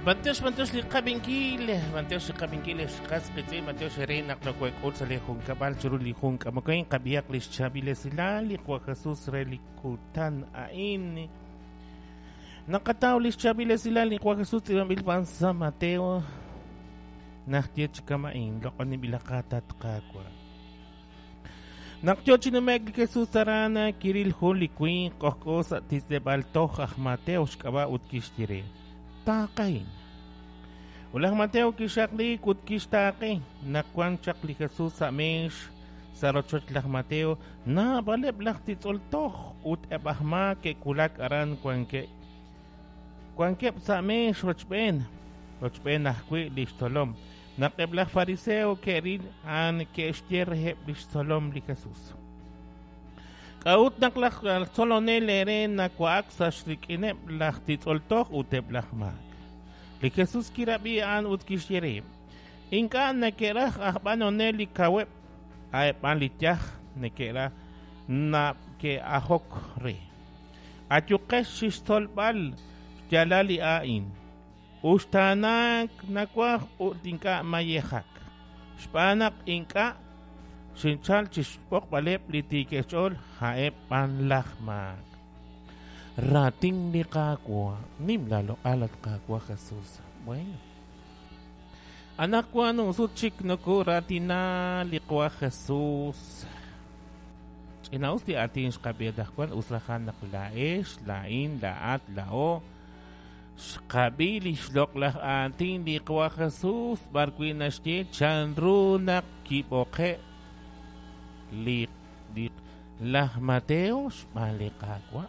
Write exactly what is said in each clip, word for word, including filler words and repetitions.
Mateos Mateos li kabinkile, Mateos li kabinkile, kas kitsi Mateos reina klakwek ulsa li hun kabal churu li hun kamakoyin kabiyak li chabile sila li kwa Jesus relikutan ain. Nakataw li chabile sila li kwa Jesus tirambil pansa Mateo. Naktiech kamain lokon ni bilakatat kakwa. Naktiyo chinameg li Jesus tarana kiril hun li kuin kokos at tisdebaltoh ah Mateos kaba utkishtire. Takain. Ulang Mateo kishakli kut kishtake nakwan chakli Jesus sa mesh sa rochot lah Mateo na baleb lah titoltoh ut ebahma ke kulak aran kwanke kwanke sa mesh rochben rochben nahkwi lishtolom nakeblah fariseo kerin an ke estier heb lishtolom li Jesus Kaut naklak solonel eren nakwaak sa shrikine lah titoltoh uteb lahmak. Li Jesus kirabian ut kishirim. Inka nakerah ahbanonel li kaweb ay panlityah nakera na ke ahok re. Atyukes shistolbal jalali ain. Ustanak nakwah utinka mayehak. Spanak inka Sinchal chispok balep litikesol haep panlahmak. Rating ni kakwa, nim lalo alat kakwa Jesus. Bueno. Anak ko anong suchik no ko ratina likwa Jesus. Inaus di atin skabedah kwan uslahan naklaes, lain, laat, lao. Skabili shlok lah atin likwa Jesus. Barkwin na siya chanrunak kiboke. Lik lik lah Mateos malikagwa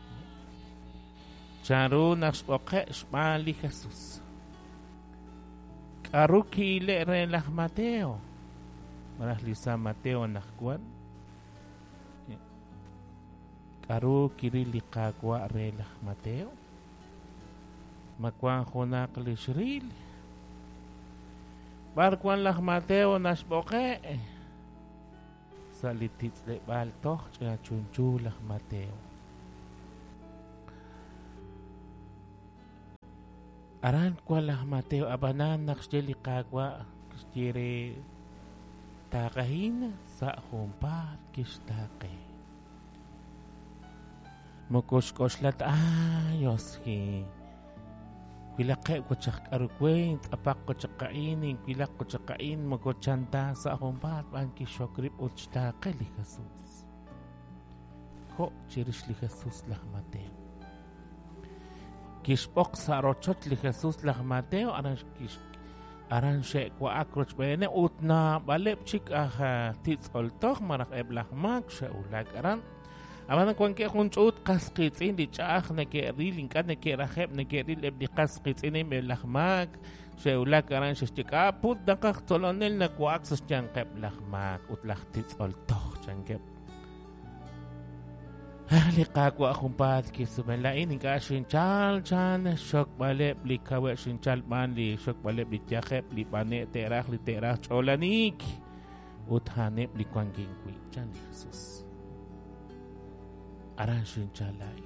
Charu nakspoke mali Jesus Karu kile re lah Mateo Marah lisa Mateo nakwan Karu kiri likagwa re lah Mateo Makwan kunak lisril Barkwan lah Mateo naspoke sa litits de baltoh kaya chunchulah Mateo. Aran kwa lah Mateo abanan naksjeli kagwa kistire takahin sa humpat kistake. Mukuskoslat ayos ki. Kilake ko tsak arukwen, apak ko tsakainin, kilak ko tsakain, magkotsanta sa humpat, ang kisyokrip o tsaka li Jesus. Ko, chirish li Jesus lah Mateo. Kispok sa rochot li Jesus lah Mateo, aran kis aran siya kwa akroch bayane, ut na balep chik ah tits oltoh, marak eblah mag, siya ulag aran. Aman kung kaya kung tsuot kaskits hindi tsaak na kaya riling ka na kaya rahep na kaya rilib di kaskits ini may lahmag siya ulag karan siya siya kaput na kaktolonil na kuwak sa siyang kep lahmag utlah tits oltoh siyang kep halika ko akong pahat kisumalain ka sinchal chan syok balep li kawe sinchal man li syok balep li tiyakep li pane terak li terak cholanik uthanip li kwangking kwi chan li Jesus aran sinchalay.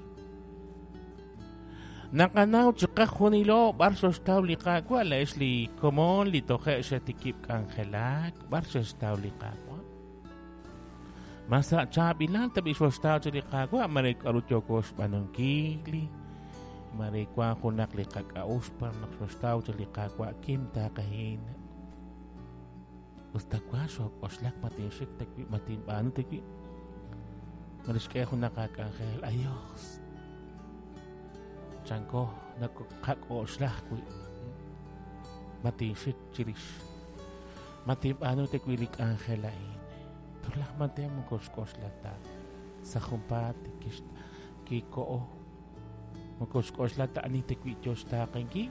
Nakanaw tsaka kunilo barsos taw li kagwa les li komon li toke siya tikip kanghelak barsos taw li kagwa. Masa chabilan tabi sos taw li kagwa marik arutyokos panongkili marikwa kunak li kagaus par naksos taw li kagwa kimta kahin. Ustakwa sok oslak matisik takwi matin paano takwi Maris kaya ako nakakangkel. Ayos. Diyan ko, nagkakoslah ko. Matisik, chirish. Matip ano tekwilik angelain. Turlah mante mo kuskos lata. Sa kumpat, kiko. Magkuskos lata ani tekwityo sa kengki.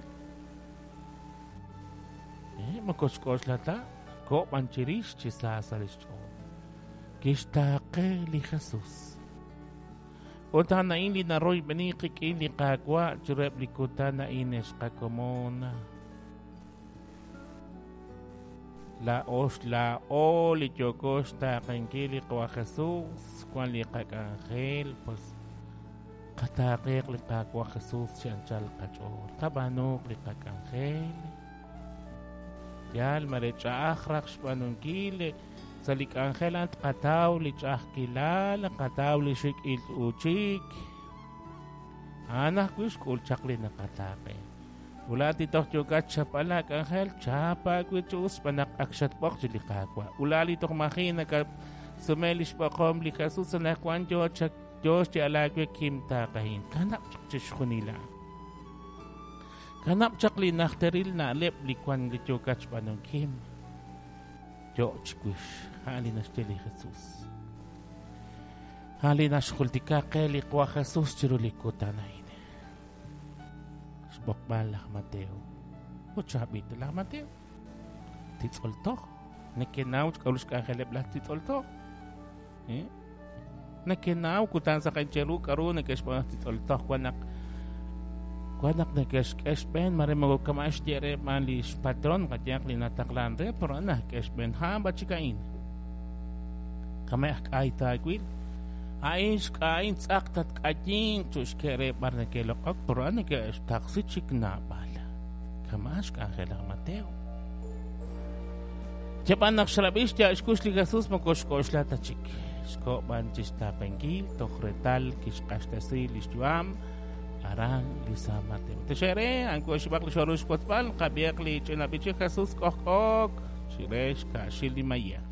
Eh, magkuskos lata. Ko panchirish, chisasalis ko. Kistake li Jesus. Uta na ini na roy benikik ini kagwa churep likuta na ines kakomona. La os la o li chokos ta kankili kwa Jesus kwan li kakangel pues Kataqiq li kakwa Jesús chanchal kachol. Kabanuk li kakangel. Yal marecha akhraq shpanunkile. Salik angelant kataw li chahkilal. Kataw li shik il uchik. Anak kush kulchak li nakataqe. Ulati tok yogat chapalak angel. Chapa kuchus panak akshat pok jili kakwa. Ulali tok makina ka sumelish pakom li Jesús anakwan jo chak Diyos ti alagwe kim takahin. Kanap chak chishkunila. Kanap chak li nakteril na alep likwan li chokach panong kim. Diyos chikush. Hali na stili Jesus. Hali na shkultika keli kwa Jesus chirulikutanay. Shbokbal lak Mateo. O chabit lak Mateo. Titsoltok. Nekinaw chkaulush kakelep lak titsoltok. Eh? Nakinaw kutan sa kancheru karu nakespa titoltok kwanak kwanak nakespen mare magkamash tiere malis patron katyak linataklan re pero na kespen ha bachikain kamay ay tagwil aish kain saktat katin tuskere barne kelok pero na kes taxi chikna bala kamash ka khela Mateo Japan nakshrabish ya ishkush li Jesus makoshkosh la tachik Sko banchis tapengil tokhretal kishqashtasil ishtuam aran lisa Mateo. Teshere anko shibak li shorush potpal qabiaq li chinabichi Jesus kokok shiresh ka shili maya.